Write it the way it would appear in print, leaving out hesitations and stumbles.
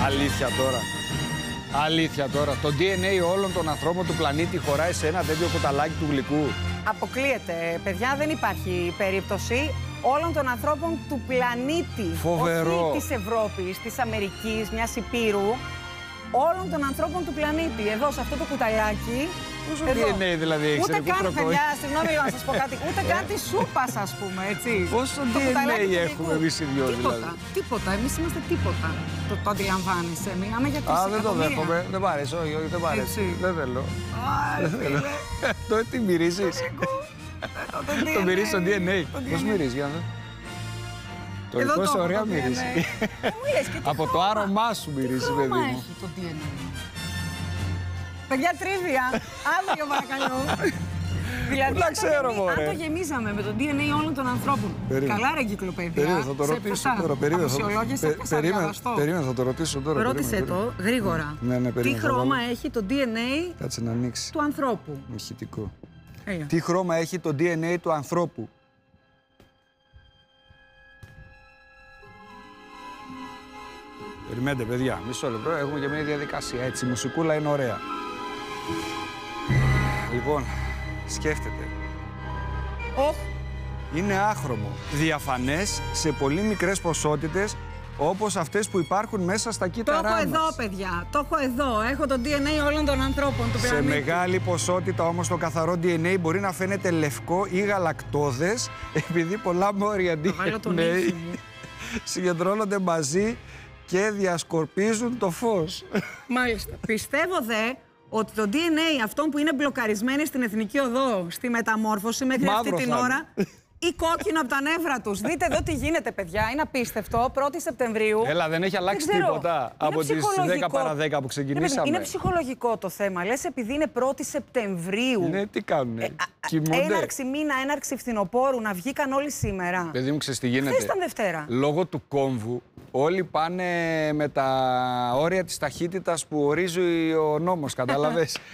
Αλήθεια τώρα. Αλήθεια τώρα. Το DNA όλων των ανθρώπων του πλανήτη χωράει σε ένα τέτοιο κουταλάκι του γλυκού. Αποκλείεται, παιδιά, δεν υπάρχει περίπτωση όλων των ανθρώπων του πλανήτη. Φοβερό. Όχι της Ευρώπης, της Αμερικής, μιας υπήρου. Όλων των ανθρώπων του πλανήτη. Εδώ, σε αυτό το κουταλάκι. Πόσο DNA δηλαδή έχεις, Ούτε καν, παιδιά, συγγνώμη να σας πω κάτι. Ούτε καν τη σούπας, ας πούμε, έτσι. Πόσο DNA έχουμε εμείς οι δυο, δηλαδή. Τίποτα. Εμείς είμαστε τίποτα. Το αντιλαμβάνεσαι. Μιλάμε για τις δεν το δέχομαι. Δεν μ' αρέσει, όχι, δεν μ' αρέσει. Δεν θέλω. Τώρα τι μυρίζεις? Το μυρίζεις το DNA. Πώς μυρίζεις, για να δω. Το δικό σου ωραία μυρίζει. Από το άρωμά σου μυρίζει, παιδί μου. Έχει το DNA. Παιδιά, τρίβια. Αύριο, παρακαλώ. Δηλαδή, να ξέρω, μωρέ. αν το γεμίζαμε με το DNA όλων των ανθρώπων. Καλά, ρε εγκυκλοπαίδεια. Περίμενε, θα το ρωτήσω τώρα. Περίμενε, θα το ρωτήσω τώρα. Ρώτησε το γρήγορα. Ναι, τι χρώμα έχει το DNA Κάτσε να ανοίξει. του ανθρώπου? Ηχητικό. Τι χρώμα έχει το DNA του ανθρώπου? Περιμένετε, παιδιά, μισό λεπτό, έχουμε και μια διαδικασία, έτσι, η μουσικούλα είναι ωραία. Λοιπόν, σκέφτεται. Είναι άχρωμο, διαφανές σε πολύ μικρές ποσότητες, όπως αυτές που υπάρχουν μέσα στα κύτταρά μας. Το έχω εδώ, παιδιά, το έχω εδώ, έχω το DNA όλων των ανθρώπων του πλανήτη. Σε μεγάλη ποσότητα όμως το καθαρό DNA μπορεί να φαίνεται λευκό ή γαλακτώδες, επειδή πολλά μόρια DNA συγκεντρώνονται μαζί και διασκορπίζουν το φως. Μάλιστα. Πιστεύω δε ότι το DNA αυτών που είναι μπλοκαρισμένοι στην Εθνική Οδό, στη μεταμόρφωση μέχρι αυτή την ώρα, ή κόκκινο από τα νεύρα τους. Δείτε εδώ τι γίνεται, παιδιά. Είναι απίστευτο. 1η Σεπτεμβρίου. Έλα, δεν έχει αλλάξει τίποτα από τις 10 παρά 10 που ξεκινήσαμε. Είναι ψυχολογικό το θέμα. Λες, επειδή είναι 1η Σεπτεμβρίου. Ναι, τι κάνουνε? Κοιμούνται. Έναρξη μήνα, έναρξη φθινοπόρου, να βγήκαν όλοι σήμερα. Παιδί μου, ξέρεις τι γίνεται? Χθες ήταν Δευτέρα. Λόγω του κόμβου, όλοι πάνε με τα όρια της ταχύτητας που ορίζει ο νόμος, κατάλαβες.